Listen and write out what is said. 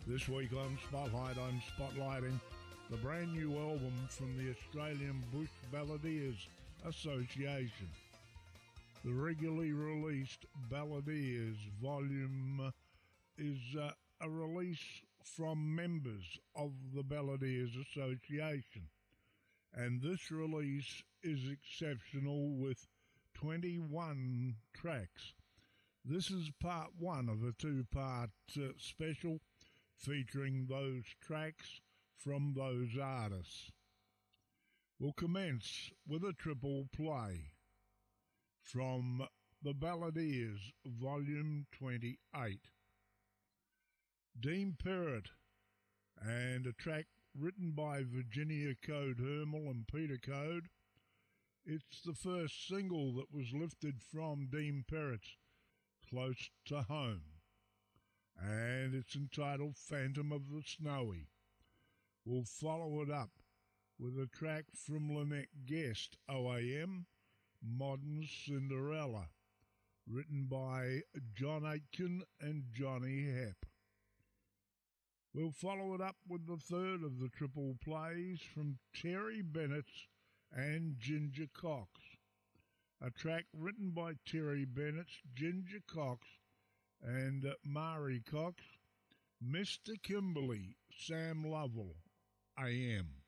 This week on Spotlight, I'm spotlighting the brand new album from the Australian Bush Balladeers Association. The regularly released Balladeers volume is a release from members of the Balladeers Association, and this release is exceptional with 21 tracks. This is part one of a two-part special featuring those tracks from those artists. We'll commence with a triple play from the Balladeers, Volume 28. Dean Perrott, and a track written by Virginia Code Hermel and Peter Code. It's the first single that was lifted from Dean Perrott's Close to Home, and it's entitled Phantom of the Snowy. We'll follow it up with a track from Lynette Guest, OAM, Modern Cinderella, written by John Aitken and Johnny Hepp. We'll follow it up with the third of the triple plays from Terry Bennett and Ginger Cox, a track written by Terry Bennett, Ginger Cox, and Mari Cox, Mr. Kimberly, Sam Lovell, AM.